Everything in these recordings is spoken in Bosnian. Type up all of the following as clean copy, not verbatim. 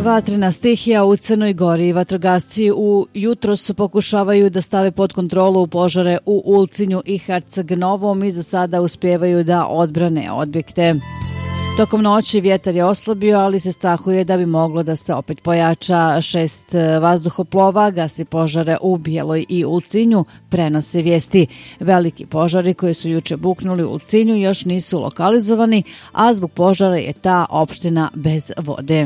Vatrena stihija u Crnoj Gori. Vatrogasci jutros pokušavaju da stave pod kontrolu požare u Ulcinju i Herceg-Novom i za sada uspijevaju da odbrane objekte. Tokom noći vjetar je oslabio, ali se strahuje da bi moglo da se opet pojača. 6 vazduhoplova gasi požare u Bijeloj i Ulcinju, prenose vijesti. Veliki požari koji su juče buknuli u Ulcinju još nisu lokalizovani, a zbog požara je ta opština bez vode.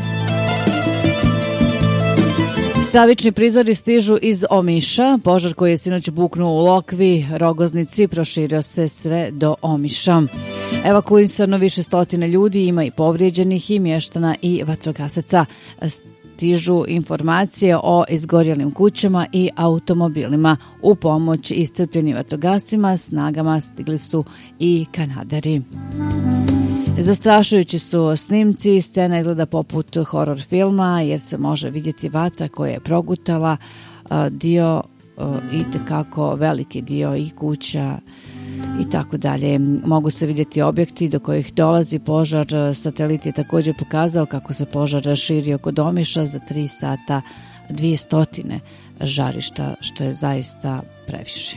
Stravični prizori stižu iz Omiša. Požar koji je sinoć buknuo u Lokvi, Rogoznici, proširio se sve do Omiša. Evakuisano više stotine ljudi, ima i povrijeđenih i mještana i vatrogasaca. Stižu informacije o izgorjelim kućama i automobilima. U pomoć iscrpljenim vatrogascima snagama stigli su i Kanadari. Zastrašujući su snimci, scena izgleda poput horor filma jer se može vidjeti vatra koja je progutala dio i tekako veliki dio i kuća i tako dalje. Mogu se vidjeti objekti do kojih dolazi požar. Satelit je također pokazao kako se požar širi oko Omiša za 3 sata 200 žarišta, što je zaista previše.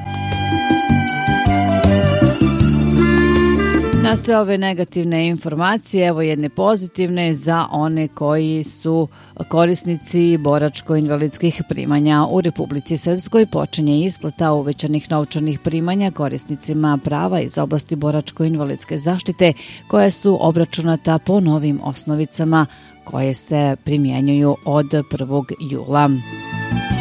Na sve ove negativne informacije, evo jedne pozitivne za one koji su korisnici boračko-invalidskih primanja. U Republici Srpskoj počinje isplata uvećanih novčanih primanja korisnicima prava iz oblasti boračko-invalidske zaštite koje su obračunata po novim osnovicama koje se primjenjuju od 1. jula.